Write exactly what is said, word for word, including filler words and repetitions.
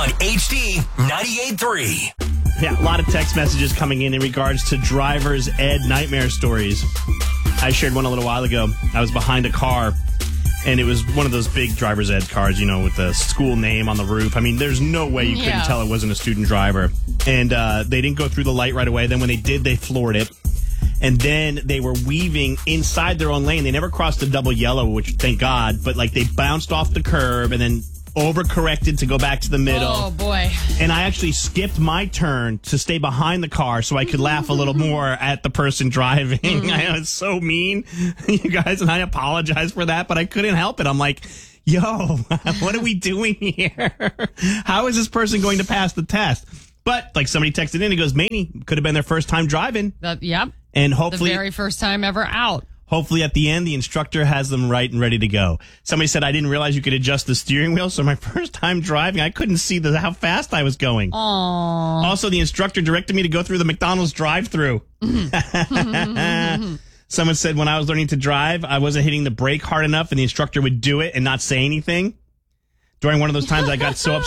on H D ninety-eight point three. Yeah, a lot of text messages coming in in regards to driver's ed nightmare stories. I shared one a little while ago. I was behind a car, and it was one of those big driver's ed cars, you know, with the school name on the roof. I mean, there's no way you couldn't Yeah. tell it wasn't a student driver. And uh, they didn't go through the light right away. Then when they did, they floored it. And then they were weaving inside their own lane. They never crossed the double yellow, which thank God, but like they bounced off the curb and then overcorrected to go back to the middle. Oh, boy. And I actually skipped my turn to stay behind the car so I could laugh a little more at the person driving. Mm-hmm. I know it's so mean, you guys, and I apologize for that, but I couldn't help it. I'm like, yo, what are we doing here? How is this person going to pass the test? But like somebody texted in, he goes, Manny, could have been their first time driving. The, yep. And The hopefully, very first time ever out. hopefully at the end, the instructor has them right and ready to go. Somebody said, I didn't realize you could adjust the steering wheel. So my first time driving, I couldn't see the, how fast I was going. Aww. Also, the instructor directed me to go through the McDonald's drive-thru. Someone said when I was learning to drive, I wasn't hitting the brake hard enough and the instructor would do it and not say anything. During one of those times, I got so upset.